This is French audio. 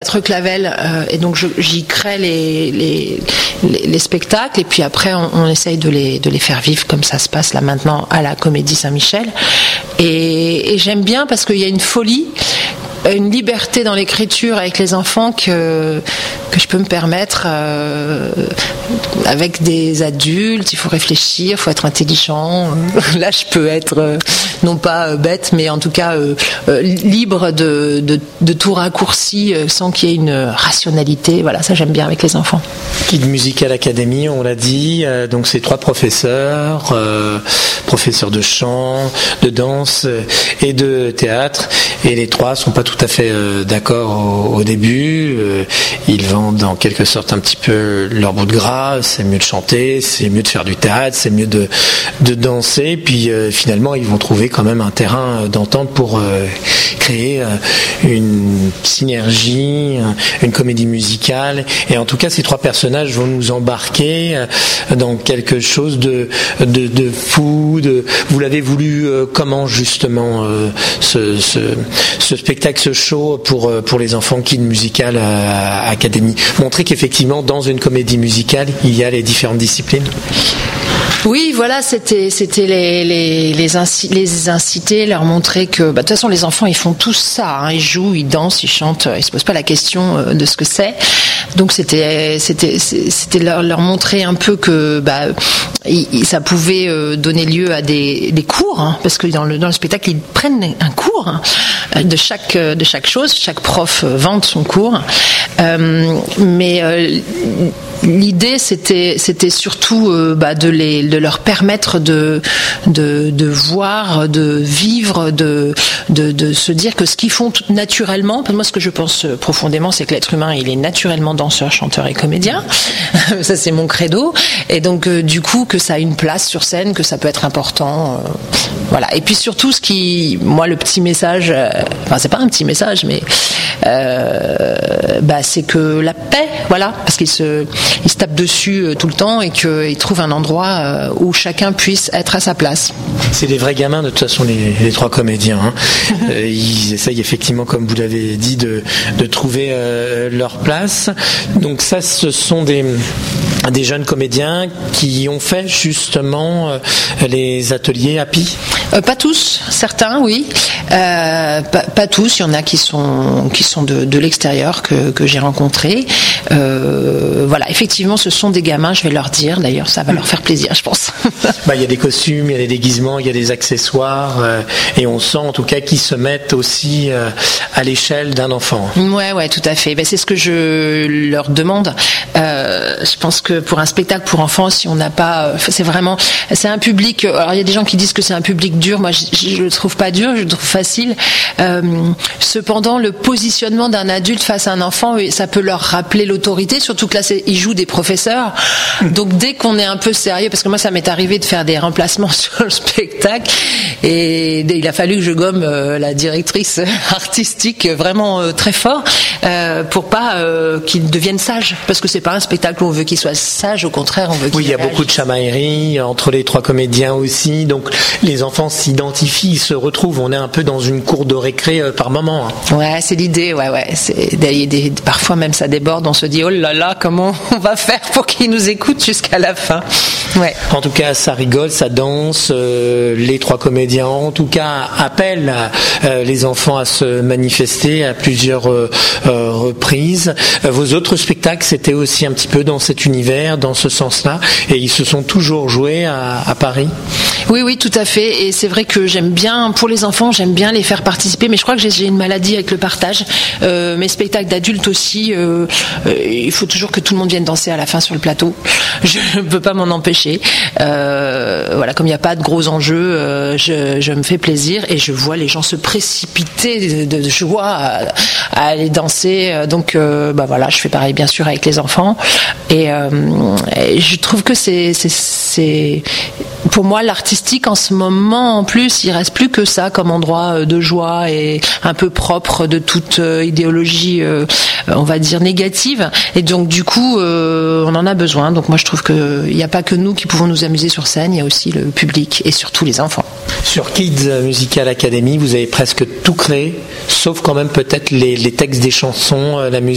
maître Clavel, et donc j'y crée les spectacles, et puis après on essaye de les faire vivre comme ça se passe là maintenant à la Comédie Saint-Michel. Et j'aime bien parce qu'il y a une folie, une liberté dans l'écriture avec les enfants que je peux me permettre avec des adultes. Il faut réfléchir, il faut être intelligent. Là, je peux être non pas bête, mais en tout cas libre de tout raccourci sans qu'il y ait une rationalité. Voilà, ça j'aime bien avec les enfants. Kid Musical Academy, on l'a dit, donc c'est 3 professeurs, professeurs de chant, de danse et de théâtre, et les 3 sont pas tout à fait d'accord au début. Ils vendent en quelque sorte un petit peu leur bout de gras. C'est mieux de chanter, c'est mieux de faire du théâtre, c'est mieux de danser. Puis finalement, ils vont trouver quand même un terrain d'entente pour créer une synergie, une comédie musicale. Et en tout cas, ces 3 personnages vont nous embarquer dans quelque chose de fou. Vous l'avez voulu comment justement ce spectacle, ce show pour les enfants Kid Musical Academy, montrer qu'effectivement dans une comédie musicale il y a les différentes disciplines. Oui, voilà, c'était les inciter, leur montrer que de toute façon les enfants ils font tous ça, hein, ils jouent, ils dansent, ils chantent, ils se posent pas la question de ce que c'est. Donc c'était leur montrer un peu que ça pouvait donner lieu à des cours, hein, parce que dans le spectacle ils prennent un cours de chaque chose, chaque prof vante son cours, mais l'idée c'était surtout de leur permettre de voir, de vivre, de se dire que ce qu'ils font naturellement. Moi, ce que je pense profondément, c'est que l'être humain, il est naturellement danseur, chanteur et comédien. Ça, c'est mon credo. Et donc, du coup, que ça a une place sur scène, que ça peut être important. Voilà. Et puis surtout, le petit message, c'est pas un petit message, mais c'est que la paix, voilà, parce qu'ils se tapent dessus tout le temps et qu'ils trouvent un endroit où chacun puisse être à sa place. C'est des vrais gamins de toute façon, les 3 comédiens. Hein. Ils essayent effectivement, comme vous l'avez dit, de trouver leur place. Donc ça, ce sont des jeunes comédiens qui ont fait justement les ateliers Happy. Pas tous, certains, oui. Pas tous. Il y en a qui sont de l'extérieur que j'ai rencontrés. Voilà, effectivement, ce sont des gamins. Je vais leur dire. D'ailleurs, ça va leur faire plaisir, je pense. Il y a des costumes, il y a des déguisements, il y a des accessoires, et on sent en tout cas qu'ils se mettent aussi à l'échelle d'un enfant. Ouais, tout à fait. C'est ce que je leur demande. Je pense que pour un spectacle pour enfants, si on n'a pas, c'est un public. Alors il y a des gens qui disent que c'est un public dur. Moi, je le trouve pas dur, je le trouve facile. Cependant, le positionnement d'un adulte face à un enfant, ça peut leur rappeler l'autorité. Surtout que là, ils jouent des professeurs. Donc dès qu'on est un peu sérieux, parce que moi, ça m'est arrivé de faire des remplacements sur le spectacle, et il a fallu que je gomme la directrice artistique vraiment très fort pour pas qu'il devienne sage, parce que c'est pas un spectacle où on veut qu'il soit sage, au contraire on veut qu'il il y a beaucoup de chamaillerie entre les 3 comédiens aussi, donc les enfants s'identifient, ils se retrouvent, on est un peu dans une cour de récré par moment. Ouais, c'est l'idée, ouais. Parfois même ça déborde, on se dit oh là là, comment on va faire pour qu'ils nous écoutent jusqu'à la fin. Ouais. En tout cas, ça rigole, ça danse, les 3 comédiens en tout cas appellent les enfants à se manifester à plusieurs reprises. Vos autres spectacles, c'était aussi un petit peu dans cet univers, dans ce sens-là, et ils se sont toujours joués à Paris. Oui, tout à fait. Et c'est vrai que j'aime bien, pour les enfants, j'aime bien les faire participer, mais je crois que j'ai une maladie avec le partage. Mes spectacles d'adultes aussi, il faut toujours que tout le monde vienne danser à la fin sur le plateau. Je ne peux pas m'en empêcher. Voilà, comme il n'y a pas de gros enjeux, je me fais plaisir et je vois les gens se précipiter de joie à aller danser. Donc, voilà, je fais pareil bien sûr avec les enfants. Et je trouve que c'est pour moi l'artistique en ce moment, en plus, il reste plus que ça comme endroit de joie et un peu propre de toute idéologie, on va dire négative. Et donc du coup, on en a besoin. Donc moi je trouve que il n'y a pas que nous qui pouvons nous amuser sur scène, il y a aussi le public et surtout les enfants. Sur Kids Musical Academy, vous avez presque tout créé, sauf quand même peut-être les textes des chansons, la musique.